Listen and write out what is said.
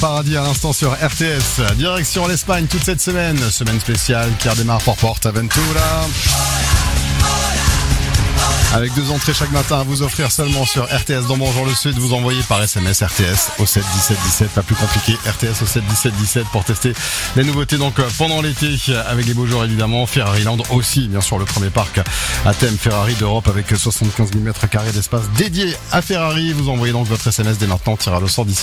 Paradis à l'instant sur RTS. Direction l'Espagne toute cette semaine. Semaine spéciale qui redémarre pour Portaventura. Avec 2 entrées chaque matin à vous offrir seulement sur RTS dans Bonjour le Sud. Vous envoyez par SMS RTS au 7 17 17, pas plus compliqué. RTS au 7 17 17 pour tester les nouveautés donc pendant l'été avec les beaux jours évidemment. Ferrari Land aussi, bien sûr, le premier parc à thème Ferrari d'Europe avec 75 000 m² d'espace dédié à Ferrari. Vous envoyez donc votre SMS dès maintenant, tirage au sort d'ici